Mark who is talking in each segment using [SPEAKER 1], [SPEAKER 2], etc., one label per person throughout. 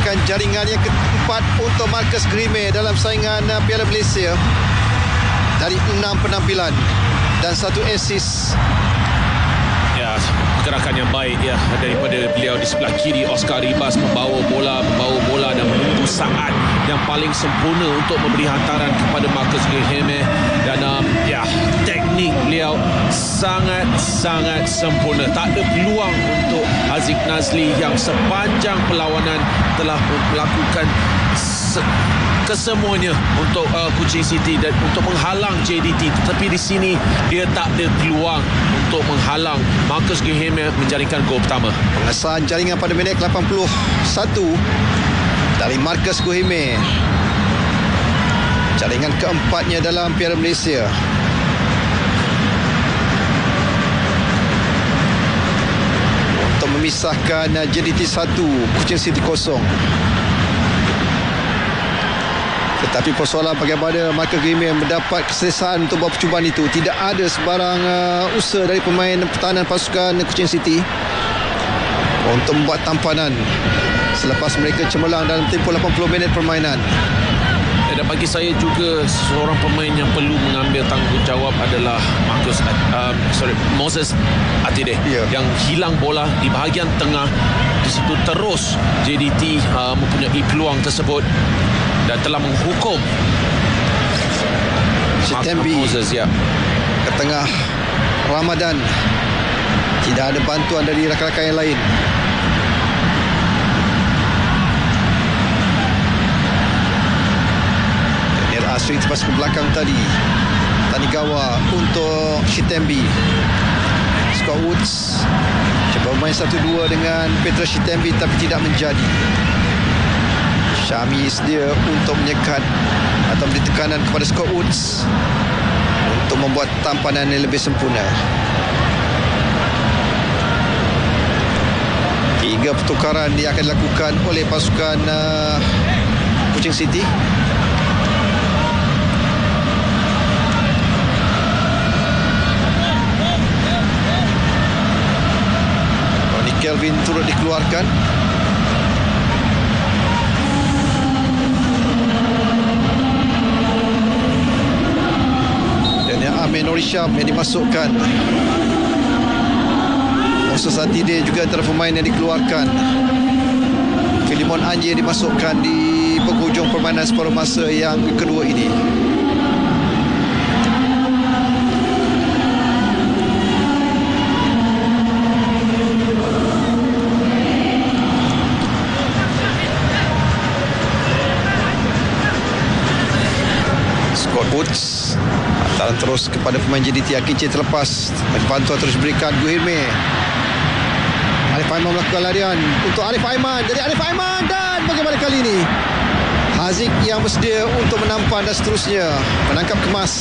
[SPEAKER 1] merupakan jaringan yang keempat untuk Marcus Grime dalam saingan Piala Malaysia dari 6 penampilan dan 1 assist.
[SPEAKER 2] Ya, gerakan yang baik ya daripada beliau di sebelah kiri. Oscar Ribas membawa bola dan menunggu saat yang paling sempurna untuk memberi hantaran kepada Marcus Grime. Dan teknik beliau sangat sempurna. Tak ada peluang untuk Haziq Nazli yang sepanjang perlawanan telah melakukan kesemuanya untuk Kuching City dan untuk menghalang JDT, tetapi di sini dia tak ada peluang untuk menghalang Marcus Grime menjaringkan gol pertama.
[SPEAKER 1] Pengesahan jaringan pada minit 81 dari Marcus Grime, jaringan keempatnya dalam Piala Malaysia. Untuk memisahkan JDT 1, Kuching City 0. Tetapi persoalan bagaimana Marcus Grime mendapat keselesaan untuk buat percubaan itu. Tidak ada sebarang usaha dari pemain pertahanan pasukan Kuching City untuk membuat tampanan selepas mereka cemerlang dalam tempoh 80 minit permainan.
[SPEAKER 2] Dan bagi saya juga seorang pemain yang perlu mengambil tanggungjawab adalah Moses Atide yang hilang bola di bahagian tengah. Di situ terus JDT mempunyai peluang tersebut dan telah menghukum
[SPEAKER 1] Shitembi
[SPEAKER 2] Moses
[SPEAKER 1] ke tengah Ramadan. Tidak ada bantuan dari rakan-rakan yang lain. Daniel Asri terpas ke belakang tadi. Tanigawa untuk Shitembi. Scott Woods cuba main 1-2 dengan Petra Shitembi tapi tidak menjadi. Syami sedia untuk menyekat atau memberi tekanan kepada Scott Woods untuk membuat tampanan yang lebih sempurna. 3 pertukaran yang akan dilakukan oleh pasukan Kuching City. Ronnie Kelvin turut dikeluarkan. Nur Hisham yang dimasukkan. Moses Atide juga antara pemain yang dikeluarkan. Filimon Anjir dimasukkan di penghujung permainan separuh masa yang kedua ini. Scott Woods hantaran terus kepada pemain JDT. Akinci terlepas, bantuan terus berikan Grime. Arif Aiman melakukan larian untuk Arif Aiman. Jadi Arif Aiman, dan bagaimana kali ini Haziq yang bersedia untuk menampan dan seterusnya menangkap kemas.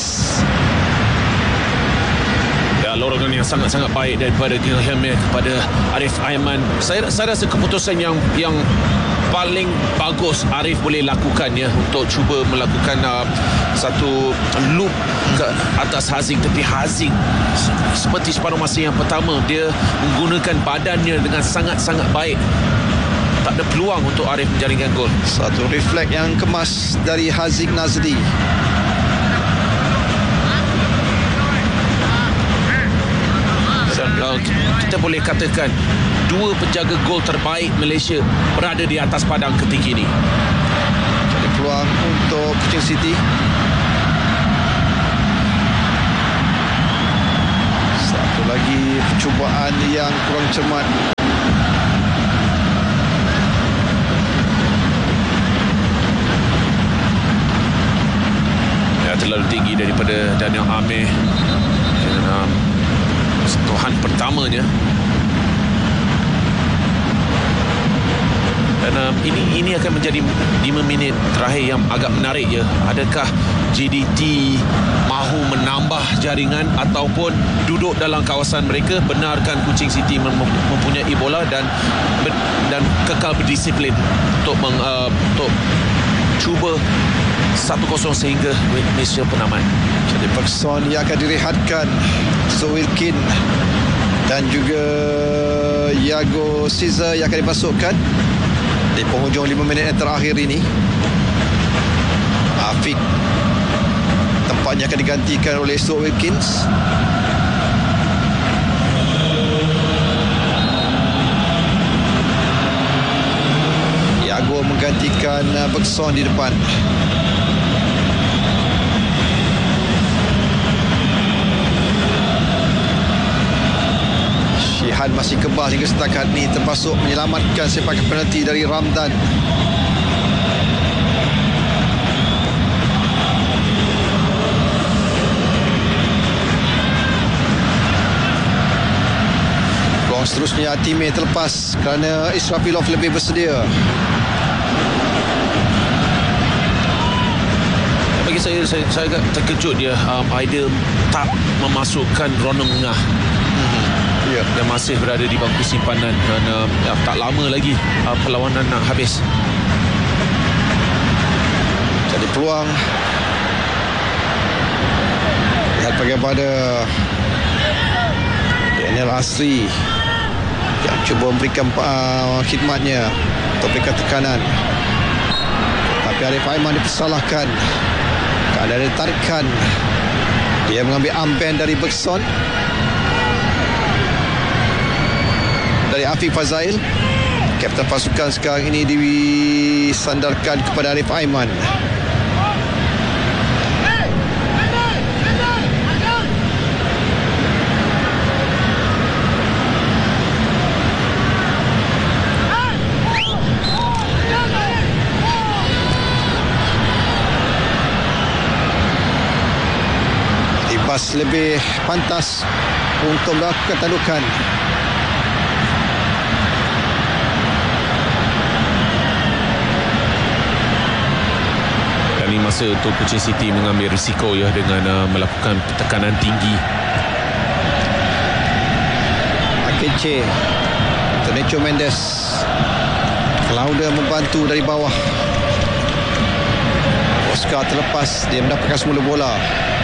[SPEAKER 2] Ya, lorongan yang sangat-sangat baik daripada Grime kepada Arif Aiman. Saya rasa keputusan yang paling bagus Arif boleh lakukan ya, untuk cuba melakukan satu loop ke atas Haziq. Tapi Haziq seperti separuh masa yang pertama, dia menggunakan badannya dengan sangat-sangat baik. Tak ada peluang untuk Arif menjaringkan gol.
[SPEAKER 1] Satu refleks yang kemas dari Haziq Nazli.
[SPEAKER 2] Kita boleh katakan 2 penjaga gol terbaik Malaysia berada di atas padang ketika ini.
[SPEAKER 1] Jadi peluang untuk Kuching City. Satu lagi percubaan yang kurang cermat.
[SPEAKER 2] Ya, terlalu tinggi daripada Daniel Amir. Sentuhan pertamanya. Dan ini akan menjadi 5 minit terakhir yang agak menarik ya. Adakah JDT mahu menambah jaringan ataupun duduk dalam kawasan mereka, benarkan Kuching City mempunyai bola dan kekal berdisiplin untuk cuba 1-0 sehingga Malaysia penamat.
[SPEAKER 1] Jadi Pakistan yang akan direhatkan, Zoilkin dan juga Yago Caesar yang akan dimasukkan. Di penghujung 5 minit yang terakhir ini, Afiq tempatnya akan digantikan oleh Stuart Wilkins. Iago menggantikan Bergson di depan. Syihan masih kebal hingga setakat ini, termasuk menyelamatkan sepakan penalti dari Ramdan. Peluang seterusnya Atime terlepas kerana Israfilov lebih bersedia.
[SPEAKER 2] Bagi saya agak terkejut dia, Aidil tak memasukkan Ronald Ngah yang masih berada di bangku simpanan, dan tak lama lagi perlawanan nak habis.
[SPEAKER 1] Jadi peluang, lihat bagaimana Daniel Asri yang cuba memberikan khidmatnya untuk berikan tekanan, tapi Arif Aiman dipersalahkan kerana ada tarikan. Dia mengambil armband dari Bergson, dari Afiq Fazail. Kapten pasukan sekarang ini disandarkan kepada Arif Aiman. Ibas lebih pantas untuk melakukan tandukan.
[SPEAKER 2] Ini masa untuk Kuching City mengambil risiko ya dengan melakukan tekanan tinggi.
[SPEAKER 1] Akeche, Necho Mendes, Lauda membantu dari bawah. Oscar terlepas, dia mendapatkan semula bola.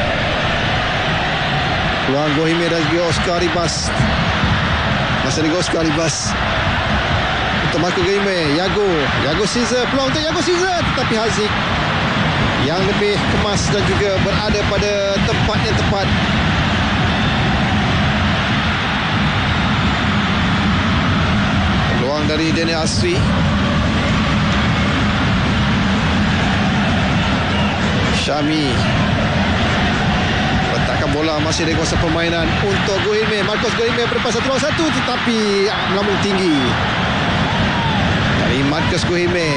[SPEAKER 1] Peluang Gohime dan juga Oscar Ribas. Masa ni Oscar Ribas untuk Marco Gohime. Yago Caesar, peluang untuk Yago Caesar, tetapi Haziq yang lebih kemas dan juga berada pada tempat yang tepat. Peluang dari Daniel Asri. Syami letakkan bola masih dari kawasan permainan untuk Gohime. Marcos Gohime berlepas 1-1, tetapi melambung tinggi dari Marcos Gohime.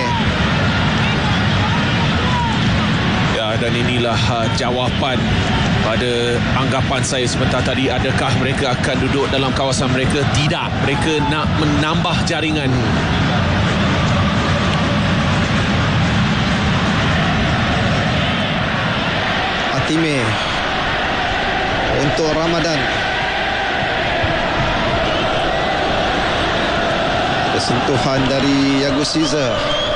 [SPEAKER 2] Dan inilah jawapan pada anggapan saya sebentar tadi. Adakah mereka akan duduk dalam kawasan mereka? Tidak. Mereka nak menambah jaringan.
[SPEAKER 1] Atime untuk Ramadan. Sentuhan dari Yago Caesar.